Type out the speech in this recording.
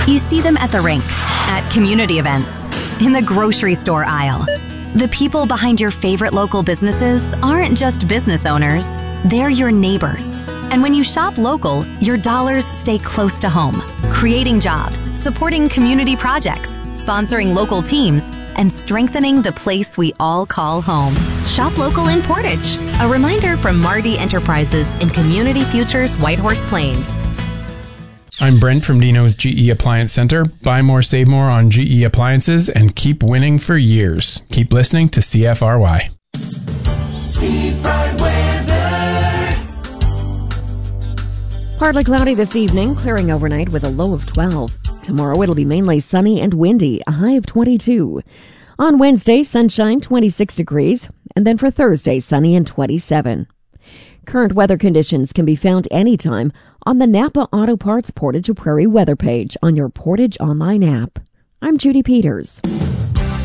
You see them at the rink, at community events, in the grocery store aisle. The people behind your favorite local businesses aren't just business owners, they're your neighbors. And when you shop local, your dollars stay close to home, creating jobs, supporting community projects, sponsoring local teams, and strengthening the place we all call home. Shop local in Portage. A reminder from Marty Enterprises in Community Futures Whitehorse Plains. I'm Brent from Dino's GE Appliance Center. Buy more, save more on GE appliances and keep winning for years. Keep listening to CFRY. Seafront weather. Partly cloudy this evening, clearing overnight with a low of 12. Tomorrow it'll be mainly sunny and windy, a high of 22. On Wednesday, sunshine, 26 degrees, and then for Thursday, sunny and 27. Current weather conditions can be found anytime on the Napa Auto Parts Portage to Prairie weather page on your Portage online app. I'm Judy Peters.